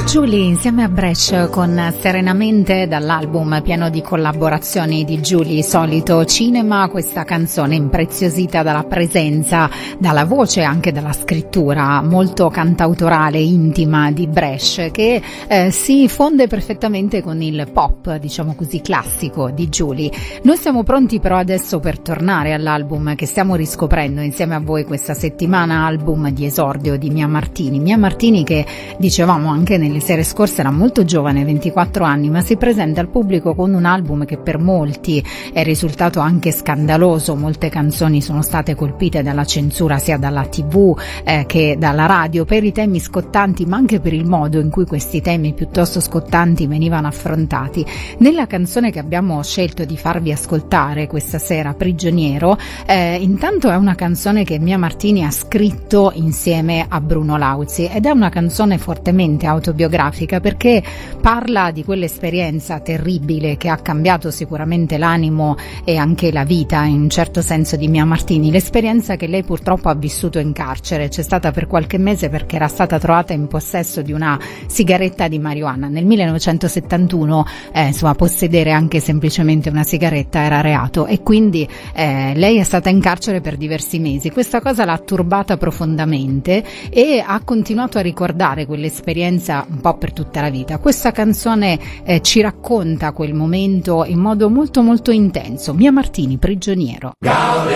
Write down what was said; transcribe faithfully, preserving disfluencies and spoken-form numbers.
Giulie insieme a Brescia con Serenamente, dall'album pieno di collaborazioni di Giulie Solito Cinema. Questa canzone impreziosita dalla presenza, dalla voce e anche dalla scrittura molto cantautorale, intima di Brescia, che eh, si fonde perfettamente con il pop, diciamo così, classico di Giulie. Noi siamo pronti però adesso per tornare all'album che stiamo riscoprendo insieme a voi questa settimana, album di esordio di Mia Martini. Mia Martini, che dicevamo anche nelle sere scorse era molto giovane, ventiquattro anni, ma si presenta al pubblico con un album che per molti è risultato anche scandaloso. Molte canzoni sono state colpite dalla censura sia dalla tivù eh, che dalla radio per i temi scottanti, ma anche per il modo in cui questi temi piuttosto scottanti venivano affrontati. Nella canzone che abbiamo scelto di farvi ascoltare questa sera, Prigioniero, eh, intanto è una canzone che Mia Martini ha scritto insieme a Bruno Lauzi ed è una canzone fortemente autobiografica, perché parla di quell'esperienza terribile che ha cambiato sicuramente l'animo e anche la vita in un certo senso di Mia Martini, l'esperienza che lei purtroppo ha vissuto in carcere. C'è stata per qualche mese perché era stata trovata in possesso di una sigaretta di marijuana. Nel millenovecentosettantuno eh, insomma possedere anche semplicemente una sigaretta era reato e quindi eh, lei è stata in carcere per diversi mesi. Questa cosa l'ha turbata profondamente e ha continuato a ricordare quell'esperienza un po' per tutta la vita. Questa canzone eh, ci racconta quel momento in modo molto molto intenso. Mia Martini, Prigioniero. Gaude